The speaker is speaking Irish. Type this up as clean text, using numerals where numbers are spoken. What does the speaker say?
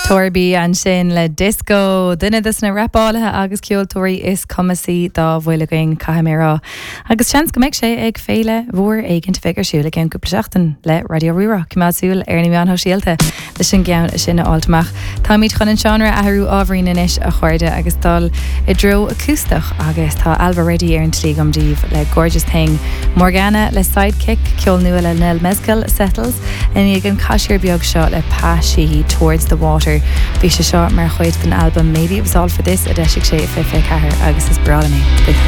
Torbí an sin le disco duine dus na rapálathe agus ceoltóirí is cumasí dá bhfuilagain caiimérá. Agus seans go méid sé ag féile mhór éigen figirsúla gin cúpla seachtain le Radio Rira cumásúil ar na meán síalta le sin ceann sinna áilteach. Tá míid chun an seanra athú ábhrín inis a chuirde agus dal I dro acústach agus tá Alba Ready ar an tlí gomdíh le Gorgeous Thing. Morgana le sidekick ceol nua le Nell Mezcal settles in ag an caiisiir beag seo le Pashy Towards the Water. Bhí sé seo mar chuid den album Maybe It Was All For This a deisiigh sé fé cethir agus is brala mé.